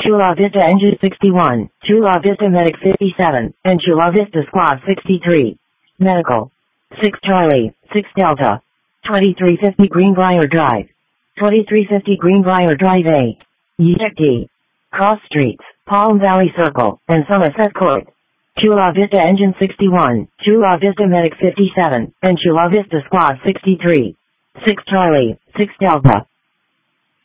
Chula Vista Engine 61, Chula Vista Medic 57, and Chula Vista Squad 63. Medical. 6 Charlie, 6 Delta. 2350 Greenbrier Drive. 2350 Greenbrier Drive A. Unit D. Cross Streets, Palm Valley Circle, and Somerset Court. Chula Vista Engine 61, Chula Vista Medic 57, and Chula Vista Squad 63. 6 Charlie, 6 Delta.